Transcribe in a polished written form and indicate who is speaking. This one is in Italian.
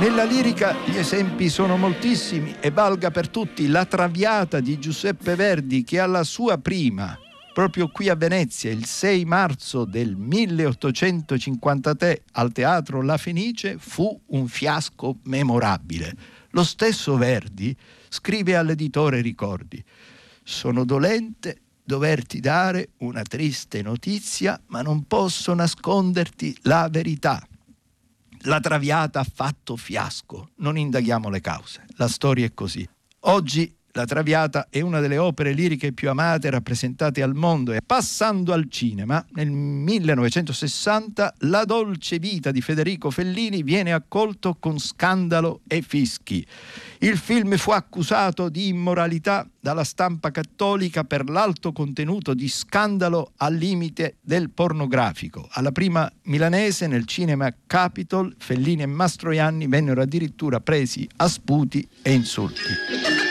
Speaker 1: Nella lirica gli esempi sono moltissimi e valga per tutti La Traviata di Giuseppe Verdi, che alla sua prima, proprio qui a Venezia, il 6 marzo del 1853 al Teatro La Fenice, fu un fiasco memorabile. Lo stesso Verdi scrive all'editore Ricordi: «Sono dolente doverti dare una triste notizia, ma non posso nasconderti la verità. La Traviata ha fatto fiasco, non indaghiamo le cause, la storia è così». Oggi La Traviata è una delle opere liriche più amate e rappresentate al mondo, e passando al cinema, nel 1960 La dolce vita di Federico Fellini viene accolto con scandalo e fischi. Il film fu accusato di immoralità dalla stampa cattolica per l'alto contenuto di scandalo al limite del pornografico. Alla prima milanese, nel cinema Capitol, Fellini e Mastroianni vennero addirittura presi a sputi e insulti.